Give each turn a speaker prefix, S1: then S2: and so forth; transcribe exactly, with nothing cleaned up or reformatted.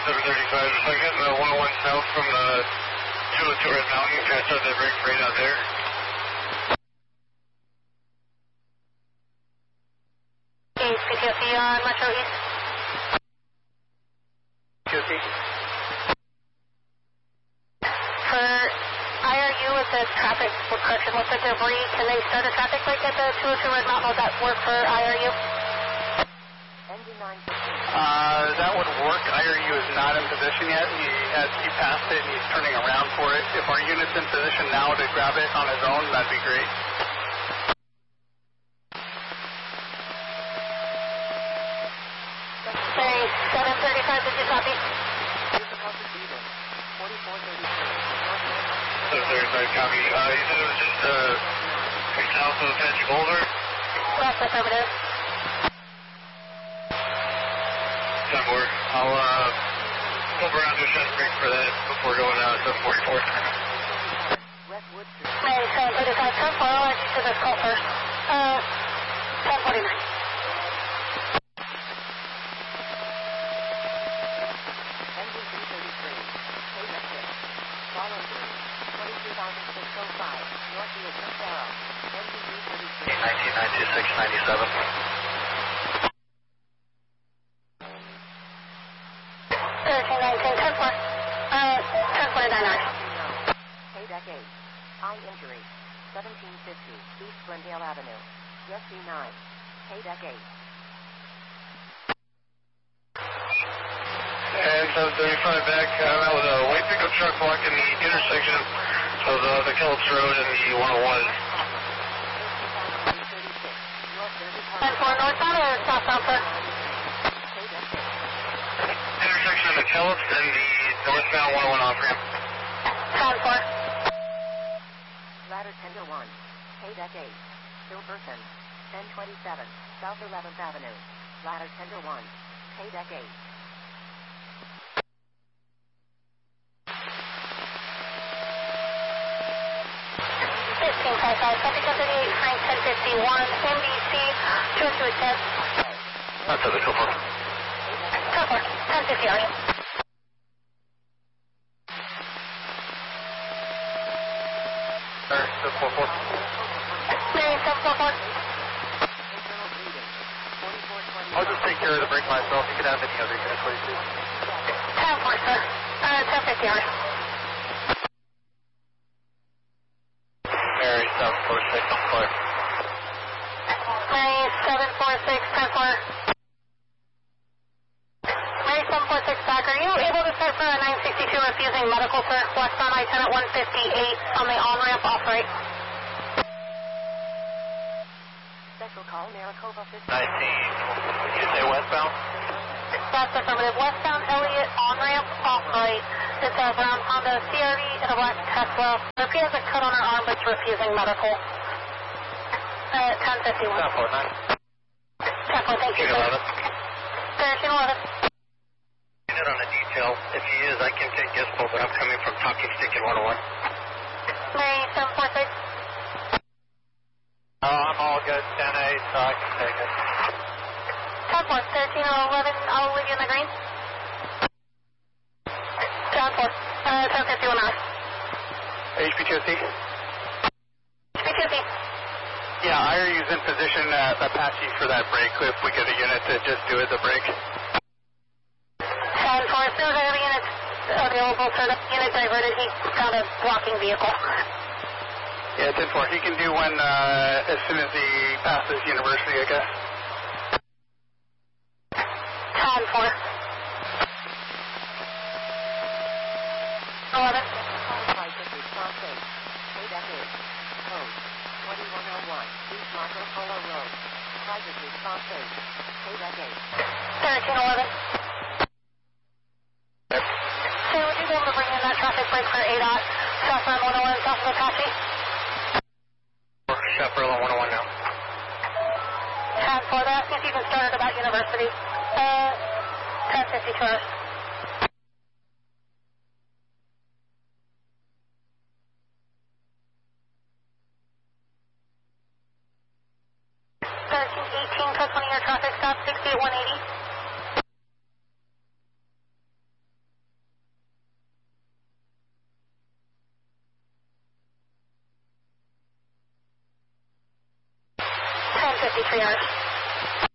S1: seven thirty-five, if I get the one oh one south from the two oh two Red Mountain, can I start that brake right out there?
S2: East, P T O C on Metro East.
S1: P T O C.
S2: For I R U with the traffic correction with the debris, can they start a traffic break at the two oh two Red Mountain? Would that work for I R U?
S1: Uh, that would work. I R U is not in position yet. He has he passed it and he's turning around for it. If our unit's in position now to grab it on his own, that'd be great.
S2: Sorry, seven thirty-five, did you copy?
S1: seven thirty-five, copy. Uh, you said it was just, uh, south of Apache Boulder?
S2: That's affirmative.
S1: ten four. I'll, uh, come around to a shut break for that before going out at seven forty-four.
S2: Hey, seven thirty-five, ten four, I'll add you to this call first. Uh, ten forty-nine.
S1: nineteen ninety-six ninety-seven.
S2: thirteen nineteen, ten four. Uh, ten forty-nine.
S3: K decade. Eye injury. seventeen fifty East Glendale Avenue. S D nine. K decade.
S1: And seven thirty-five back. Uh, that was a white pickup truck blocking the intersection of uh, the Kellops Road and the one oh one.
S2: ten four, northbound or southbound, sir?
S1: Intersection of the Kellops and the northbound one oh one off ramp.
S2: ten four.
S3: Ladder ten to one. K decade. Silverton. ten twenty-seven South eleventh Avenue. Ladder ten to one. K decade.
S2: fifteen fifty-five, copy ten thirty-eight, Frank ten fifty-one, N B C, two two ten.
S1: That's a bit over.
S2: ten four, ten fifty, are you?
S1: Alright, seven four four.
S2: Mary, seven four four.
S1: I'll just take care of the brake myself. You can have any other unit, please.
S2: ten four, sir. Uh, ten fifty, are you?
S1: Mary, seven four six, I'm clear.
S2: Mary, seven four six, ten four. Mary, seven four six, back. Are you able to start for a nine sixty-two refusing medical, sir? Westbound I ten at one fifty-eight on the on-ramp off-right.
S3: Special call Maricopa fifteen.
S1: nineteen. Did you say westbound?
S2: That's affirmative. Westbound Elliott on-ramp off-right. It's a brown Honda C R V and a black Tesla. If he has a cut on her arm, it's refusing medical. Uh, ten fifty-one.
S1: ten four nine.
S2: ten four, thank you, sir.
S1: eleven.
S2: thirteen eleven.
S1: Unit on the detail. If he is, I can take Gispo, but I'm coming from Talking Stick in one oh one.
S2: Mary, seven four six.
S1: Oh, I'm all good. ten eight, so I can take it.
S2: ten four, thirteen eleven, I'll leave you in the green. ten four, uh, ten fifty-one hours.
S1: H P two C?
S2: H P two C.
S1: Yeah, I R U's in position at Apache for that break. If we get a unit to just do it, the break.
S2: ten four, as soon as I have a unit available, sir, the unit diverted, he found a blocking vehicle.
S1: Yeah, ten four. He can do one uh, as soon as he passes university, I guess.
S2: ten four. eleven.
S3: Code twenty-one oh one East Marco Polo Road. Private response eight. K decade.
S2: thirteen eleven. Sir, would you be able to bring in that traffic break for A DOT, southbound one oh one, south of Apache?
S1: Chaparral one oh one now.
S2: ten four, they're asking if you can start at about university. Uh, ten fifty-two hours. thirteen eighteen, code twenty, your traffic stop, sixty-eight one eighty. fifty-three hours.